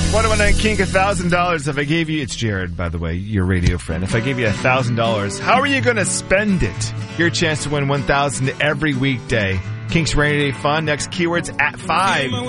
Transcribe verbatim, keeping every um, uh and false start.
What do I kink a thousand dollars if I gave you? It's Jared, by the way, your radio friend. If I gave you a thousand dollars, how are you going to spend it? Your chance to win one thousand every weekday. Kinks Rainy Day Fun. Next keywords at five.